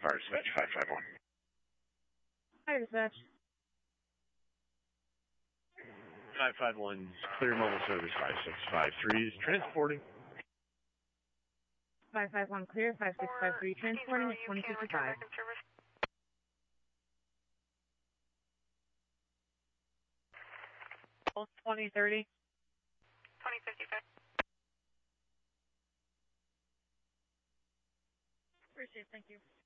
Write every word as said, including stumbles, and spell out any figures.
Fire dispatch five five one. Fire dispatch. five five one, clear mobile service five six five three is transporting. five five one clear, five six five three transporting at twenty fifty-five. twenty thirty. twenty fifty-five. Appreciate it, thank you.